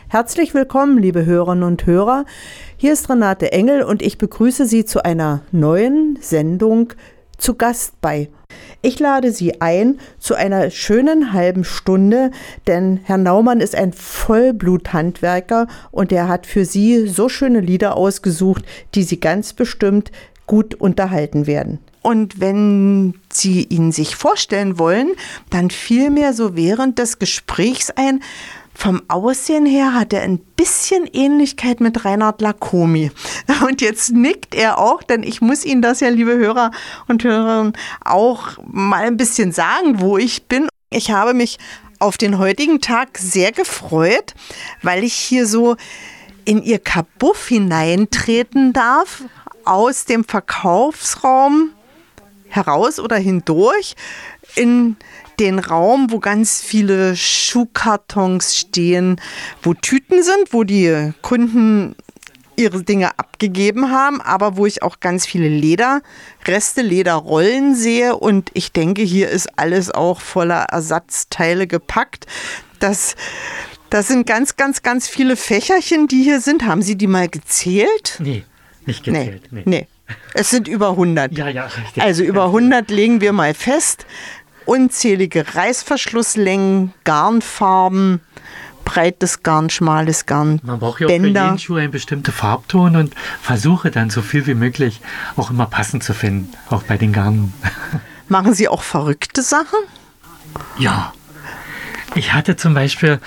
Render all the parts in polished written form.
Herzlich willkommen, liebe Hörerinnen und Hörer. Hier ist Renate Engel und ich begrüße Sie zu einer neuen Sendung zu Gast bei. Ich lade Sie ein zu einer schönen halben Stunde, denn Herr Naumann ist ein Vollbluthandwerker und er hat für Sie so schöne Lieder ausgesucht, die Sie ganz bestimmt gut unterhalten werden. Und wenn Sie ihn sich vorstellen wollen, dann fiel mir so während des Gesprächs ein, vom Aussehen her hat er ein bisschen Ähnlichkeit mit Reinhard Lacomi. Und jetzt nickt er auch, denn ich muss Ihnen das ja, liebe Hörer und Hörerinnen, auch mal ein bisschen sagen, wo ich bin. Ich habe mich auf den heutigen Tag sehr gefreut, weil ich hier so in Ihr Kabuff hineintreten darf, aus dem Verkaufsraum heraus oder hindurch in den Raum, wo ganz viele Schuhkartons stehen, wo Tüten sind, wo die Kunden ihre Dinge abgegeben haben, aber wo ich auch ganz viele Lederreste, Lederrollen sehe und ich denke, hier ist alles auch voller Ersatzteile gepackt. Das sind ganz, ganz, ganz viele Fächerchen, die hier sind. Haben Sie die mal gezählt? Nee, nicht gezählt. Nee. Es sind über 100. Ja, richtig. Also über 100 legen wir mal fest. Unzählige Reißverschlusslängen, Garnfarben, breites Garn, schmales Garn, Man braucht ja auch Bänder. für jeden Schuh einen bestimmten Farbton und versuche dann so viel wie möglich auch immer passend zu finden, auch bei den Garnen. Machen Sie auch verrückte Sachen? Ja. Ich hatte zum Beispiel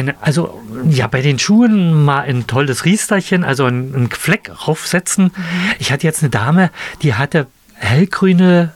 bei den Schuhen mal ein tolles Riesterchen, also einen Fleck raufsetzen. Ich hatte jetzt eine Dame, die hatte hellgrüne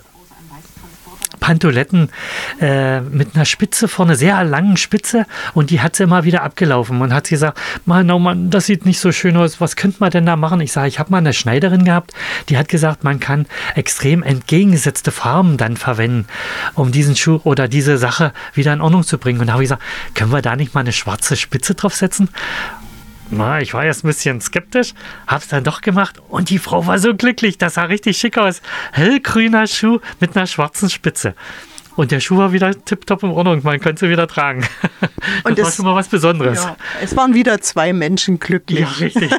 Pantoletten mit einer Spitze vorne, sehr langen Spitze, und die hat sie immer wieder abgelaufen und hat sie gesagt, Mann, das sieht nicht so schön aus, was könnte man denn da machen? Ich sage, ich habe mal eine Schneiderin gehabt, die hat gesagt, man kann extrem entgegengesetzte Farben dann verwenden, um diesen Schuh oder diese Sache wieder in Ordnung zu bringen. Und da habe ich gesagt, können wir da nicht mal eine schwarze Spitze draufsetzen? Ich war jetzt ein bisschen skeptisch, hab's dann doch gemacht und die Frau war so glücklich, das sah richtig schick aus. Hellgrüner Schuh mit einer schwarzen Spitze. Und der Schuh war wieder tipptopp in Ordnung, man konnte sie wieder tragen. Und das war schon mal was Besonderes. Ja, es waren wieder 2 Menschen glücklich. Ja, richtig.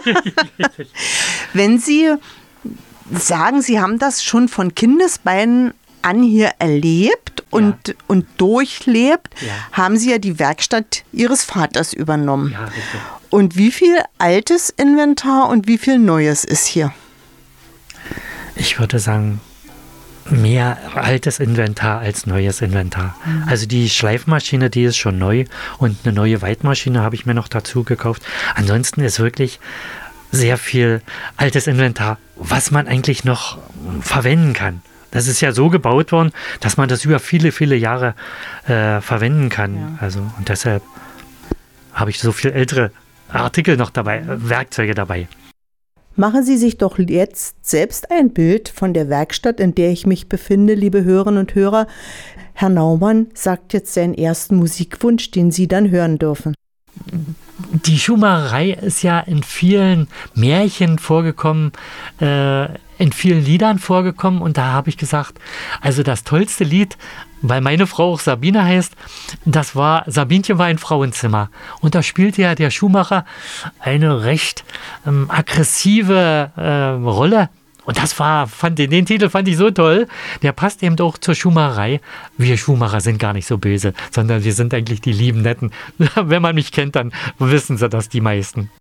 Wenn Sie sagen, Sie haben das schon von Kindesbeinen an hier erlebt und durchlebt, haben Sie ja die Werkstatt Ihres Vaters übernommen. Ja, richtig. Und wie viel altes Inventar und wie viel Neues ist hier? Ich würde sagen, mehr altes Inventar als neues Inventar. Also die Schleifmaschine, die ist schon neu und eine neue Weitmaschine habe ich mir noch dazu gekauft. Ansonsten ist wirklich sehr viel altes Inventar, was man eigentlich noch verwenden kann. Das ist ja so gebaut worden, dass man das über viele, viele Jahre verwenden kann. Ja. Also, und deshalb habe ich so viel ältere Artikel noch dabei, Werkzeuge dabei. Machen Sie sich doch jetzt selbst ein Bild von der Werkstatt, in der ich mich befinde, liebe Hörerinnen und Hörer. Herr Naumann sagt jetzt seinen ersten Musikwunsch, den Sie dann hören dürfen. Die Schuhmacherei ist ja in vielen Märchen vorgekommen, in vielen Liedern vorgekommen, und da habe ich gesagt, also das tollste Lied, weil meine Frau auch Sabine heißt, das war Sabinchen war ein Frauenzimmer, und da spielte ja der Schuhmacher eine recht aggressive Rolle. Und den Titel fand ich so toll, der passt eben auch zur Schuhmacherei. Wir Schuhmacher sind gar nicht so böse, sondern wir sind eigentlich die lieben Netten. Wenn man mich kennt, dann wissen sie das, die meisten.